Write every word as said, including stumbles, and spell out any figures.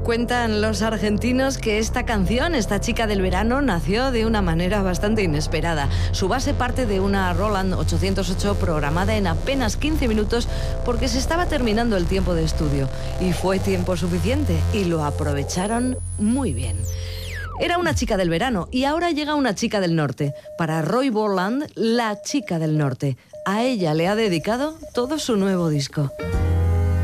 Cuentan los argentinos que esta canción, esta chica del verano, nació de una manera bastante inesperada. Su base parte de una Roland ochocientos ocho programada en apenas quince minutos porque se estaba terminando el tiempo de estudio. Y fue tiempo suficiente y lo aprovecharon muy bien. Era una chica del verano y ahora llega una chica del norte. Para Roy Borland, la chica del norte. A ella le ha dedicado todo su nuevo disco.